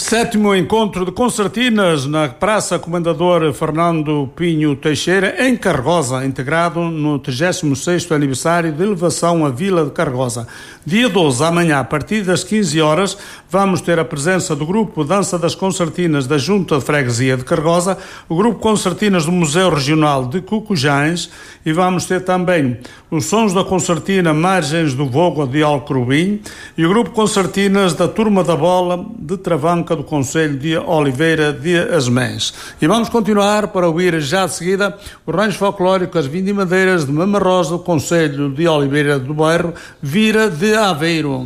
Sétimo encontro de concertinas na Praça Comendador Fernando Pinho Teixeira, em Cargosa, integrado no 36º aniversário de elevação à Vila de Cargosa. Dia 12, amanhã, a partir das 15 horas, vamos ter a presença do Grupo Dança das Concertinas da Junta de Freguesia de Cargosa, o Grupo Concertinas do Museu Regional de Cucujães, e vamos ter também os Sons da Concertina Margens do Vogo de Alcrubim e o Grupo Concertinas da Turma da Bola de Travanca do Concelho de Oliveira de Asmés. E vamos continuar para ouvir já de seguida os ranhos folclóricos, as vindimadeiras de Mamarrosa do Concelho de Oliveira do Bairro, Vira de Aveiro.